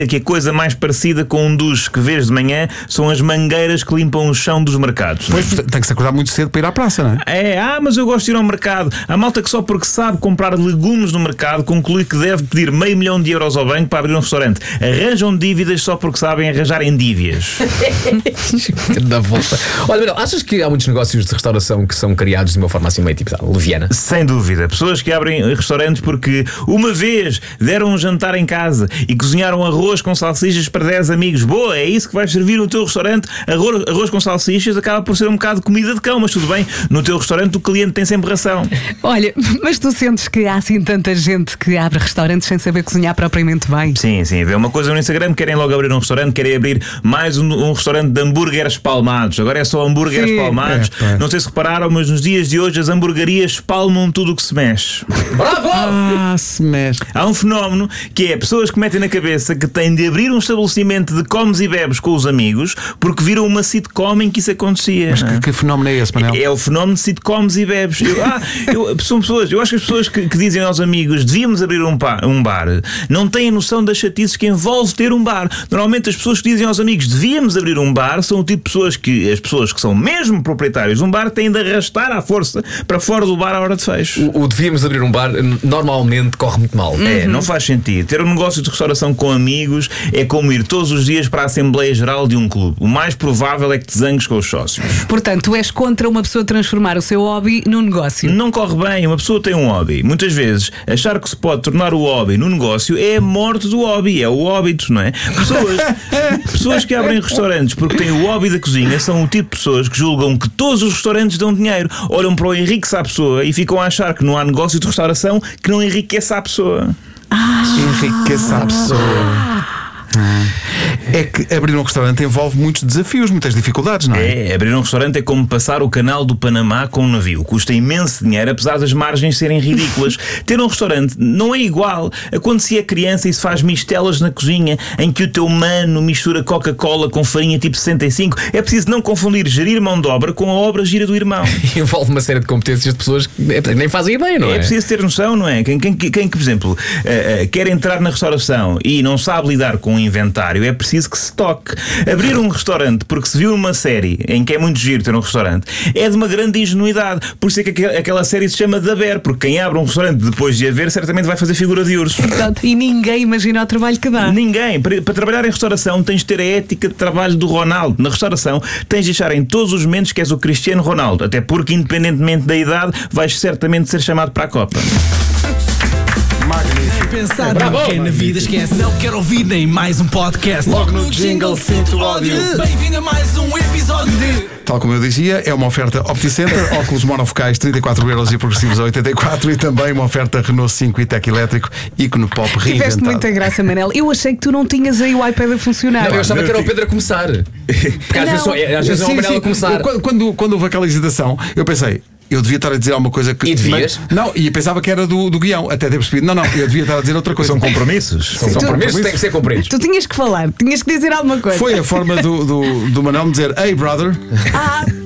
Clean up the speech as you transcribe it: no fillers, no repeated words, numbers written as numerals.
que a coisa mais parecida com um duche que vês de manhã são as mangueiras que limpam o chão dos mercados. Pois, tem que se acordar muito cedo para ir à praça, não é? Mas eu gosto de ir ao mercado. A malta que só porque sabe comprar legumes no mercado conclui que deve pedir €500 mil ao banco para abrir um restaurante. Arranjam dívidas só porque sabem arranjar endívias. Da volta. Olha, Manuel, achas que há muitos negócios de restauração que são criados de uma forma assim meio tipo leviana? Sem dúvida. Pessoas que abrem restaurantes porque uma vez deram um jantar em casa e cozinharam arroz com salsichas para 10 amigos. Boa, é isso que vais servir no teu restaurante? Arroz com salsichas acaba por ser um bocado de comida de cão, mas tudo bem. No teu restaurante o cliente tem sempre ração. Olha, mas tu sentes que há assim tanta gente que abre restaurantes sem saber cozinhar propriamente bem? Sim, vê uma coisa no Instagram, querem logo abrir um restaurante, querem abrir mais um restaurante de hambúrgueres espalmados. Agora é só hambúrgueres espalmados. Não sei se repararam, mas nos dias de hoje as hamburguerias espalmam tudo o que se mexe. Bravo! Se mexe. Há um fenómeno que é pessoas que metem na cabeça que têm de abrir um estabelecimento de comes e bebes com os amigos porque viram uma sitcom em que isso acontecia. Mas que fenómeno é esse, Manel? É o fenómeno de sitcoms e bebes. Eu acho que as pessoas que dizem aos amigos devíamos abrir um bar não têm noção das chatices que envolve ter um bar. Normalmente as pessoas que dizem aos amigos devíamos abrir um bar são o tipo de pessoas que as pessoas que são mesmo proprietários de um bar têm de arrastar à força para fora do bar à hora de fecho. O devíamos abrir um bar normalmente corre muito mal. Não faz sentido. Ter um negócio de restauração com amigos é como ir todos os dias para a Assembleia Geral de um clube. O mais provável é que te zangues com os sócios. Portanto, tu és contra uma pessoa transformar o seu hobby num negócio. Não corre bem. Uma pessoa tem um hobby. Muitas vezes, achar que se pode tornar o hobby num negócio é a morte do hobby. É o óbito, não é? Pessoas que abrem restaurantes porque têm o hobby da cozinha são o tipo de pessoas que julgam que todos os restaurantes dão dinheiro. Olham para o enriquecer a pessoa e ficam a achar que não há negócio de restauração que não enriqueça a pessoa. Enriqueça a pessoa. É que abrir um restaurante envolve muitos desafios, muitas dificuldades, não é? Abrir um restaurante é como passar o canal do Panamá com um navio. Custa imenso dinheiro, apesar das margens serem ridículas. Ter um restaurante não é igual a quando se é criança e se faz mistelas na cozinha, em que o teu mano mistura Coca-Cola com farinha tipo 65. É preciso não confundir gerir mão de obra com a obra gira do irmão. Envolve uma série de competências de pessoas que nem fazem ideia, não é? É preciso ter noção, não é? Quem por exemplo, quer entrar na restauração e não sabe lidar com o inventário, é preciso que se toque. Abrir um restaurante porque se viu uma série em que é muito giro ter um restaurante é de uma grande ingenuidade. Por isso é que aquela série se chama Da Bear, porque quem abre um restaurante depois de a ver certamente vai fazer figura de urso. Exato. E ninguém imagina o trabalho que dá. Ninguém. Para trabalhar em restauração tens de ter a ética de trabalho do Ronaldo. Na restauração tens de deixar em todos os momentos que és o Cristiano Ronaldo, até porque independentemente da idade vais certamente ser chamado para a Copa. Magnífico. Pensar no que é na vida esquece. Não quero ouvir nem mais um podcast. Logo no jingle sinto ódio. Bem-vindo a mais um episódio de... Tal como eu dizia, é uma oferta OptiCenter, óculos monofocais 34€ e progressivos a 84 e também uma oferta Renault 5 e Tech elétrico Ícone Pop reinventado. Tiveste muita graça, Manel. Eu achei que tu não tinhas aí o iPad a funcionar. Não, eu achava que era o Pedro a começar. Porque às vezes é o Manel a começar. Quando houve aquela hesitação, eu pensei, eu devia estar a dizer alguma coisa que... E devias? Não, e pensava que era do guião, até ter percebido. Não, eu devia estar a dizer outra coisa. São compromissos. São compromissos que têm que ser cumpridos. Tu tinhas que falar, tinhas que dizer alguma coisa. Foi a forma do Manel me dizer, hey brother.